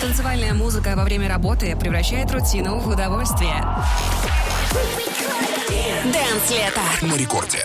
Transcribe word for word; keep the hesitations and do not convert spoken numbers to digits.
Танцевальная музыка во время работы превращает рутину в удовольствие. Дэнс лето на рекорде.